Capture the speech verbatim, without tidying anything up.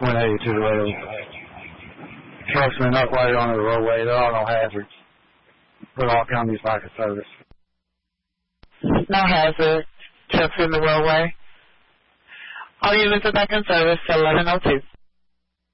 one eighty-two twelve. Trucks been up right on the roadway. There are no hazards. Put all counties back in service. No hazard. Trucks in the roadway. All units are back in service till eleven oh two.